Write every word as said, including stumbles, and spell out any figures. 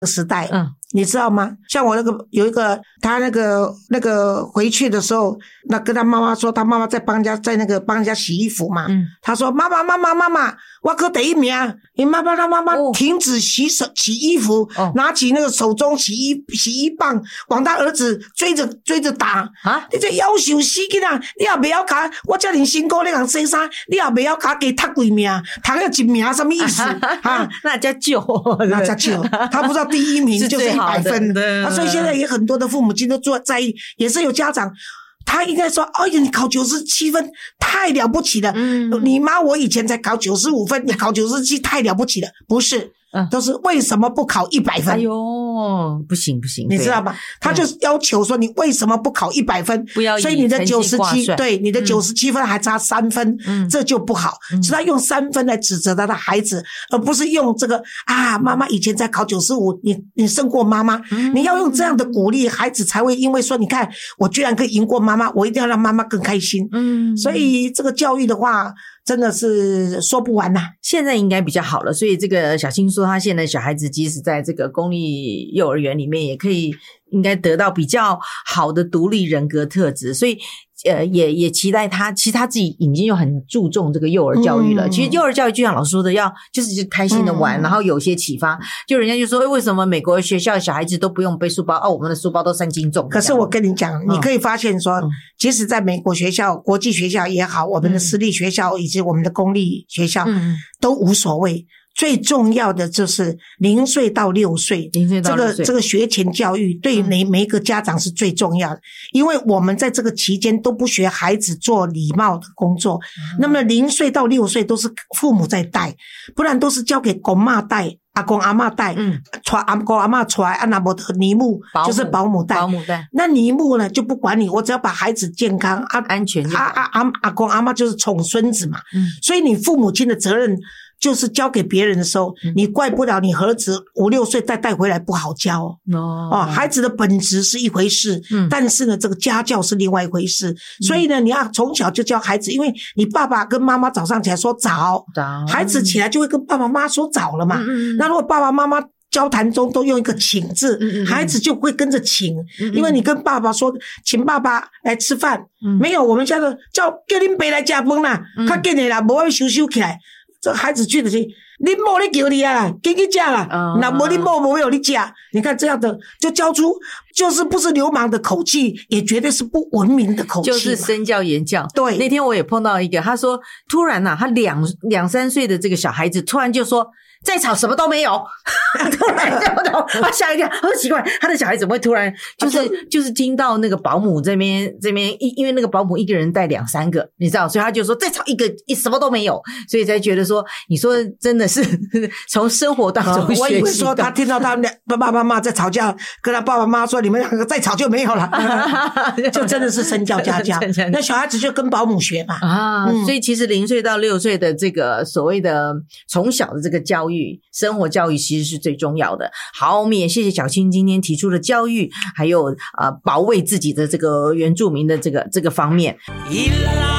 时代，嗯，你知道吗？像我那个有一个他那个那个回去的时候，那跟他妈妈说，他妈妈在帮人家在那个帮人家洗衣服嘛，嗯，他说妈妈妈妈妈妈，我可第一名，你妈妈他妈妈停止洗手洗衣服，哦，拿起那个手中洗衣洗衣棒往他儿子追着追着打啊！你这夭寿死囡仔，你也不要卡我这么辛苦你人洗衫，你也不要卡给读几名，读了一名什么意思啊？ 那叫救， 那叫救，他不知道第一名就是一百分，啊，所以现在也很多的父母亲都做在意，也是有家长。他应该说，哎呀，你考九十七分太了不起了，嗯，你妈我以前才考九十五分，你考九十七太了不起了，不是，嗯，都是为什么不考一百分？ 哎呦，不行不行， 你知道吗？他就要求说，你为什么不考一百分？ 不要以所以你的九十七， 成绩挂帅， 对，你的九十七分还差三分，嗯，这就不好。嗯，所以他用三分来指责他的孩子，而不是用这个啊，妈妈以前才考九十五，你你胜过妈妈，嗯，你要用这样的鼓励，孩子才会因为说，你看我居然可以赢过妈妈，我一定要让妈妈更开心。嗯，所以这个教育的话，真的是说不完呐，啊。 现在应该比较好了，所以这个小青说，他现在小孩子即使在这个公立幼儿园里面，也可以应该得到比较好的独立人格特质，所以呃，也也期待他，其实他自己已经有很注重这个幼儿教育了。嗯，其实幼儿教育就像老师说的，要就是开心的玩，嗯，然后有些启发。就人家就说，欸，为什么美国学校的小孩子都不用背书包？哦，我们的书包都三斤重。 可是我跟你讲，嗯，你可以发现说，嗯，即使在美国学校、国际学校也好，我们的私立学校以及我们的公立学校，嗯，都无所谓。最重要的就是零岁到六岁，这个这个学前教育对每每一个家长是最重要的，因为我们在这个期间都不学孩子做礼貌的工作，嗯，那么零岁到六岁都是父母在带，不然都是交给公妈带。阿公阿嬷带，嗯，带阿公阿嬷出来，啊，那没得尼姆就是保姆带，保姆带。那尼姆呢就不管你，我只要把孩子健康啊安全就好。 啊啊阿阿公阿嬷就是宠孙子嘛，嗯，所以你父母亲的责任就是交给别人的时候，嗯，你怪不了你儿子五六岁再带回来不好教哦。哦，哦孩子的本质是一回事，嗯，但是呢，这个家教是另外一回事。嗯，所以呢，你要从小就教孩子，因为你爸爸跟妈妈早上起来说早，早，孩子起来就会跟爸爸妈妈说早了嘛。嗯，那如果爸爸妈妈交谈中都用一个请字，嗯嗯，孩子就会跟着请，嗯嗯，因为你跟爸爸说请爸爸来吃饭，嗯，没有我们家的叫叫恁爸来吃饭啦，较紧的啦，无要收收起来。这孩子去的是恁某咧叫你啊，紧去吃啦，那无恁某无有你吃，你看这样的就教出就是不是流氓的口气，也绝对是不文明的口气， 就是身教言教。 对， 那天我也碰到一个，他说突然啊，他两两三岁的这个小孩子突然就说。在吵什么都没有，突然就他吓一跳，他说奇怪，他的小孩怎么会突然就是、啊、就是听到那个保姆这边这边，因为那个保姆一个人带两三个，你知道，所以他就说再吵一个什么都没有，所以才觉得说，你说真的是从生活当中学习到、 哦、我以为说他听到他们爸爸妈妈在吵架，跟他爸爸妈妈说你们两个再吵就没有了，就真的是身教家教。那小孩子就跟保姆学嘛啊、嗯，所以其实零岁到六岁的这个所谓的从小的这个教育。生活教育其实是最重要的。好，我们也谢谢小青今天提出的教育，还有呃保卫自己的这个原住民的这个这个方面。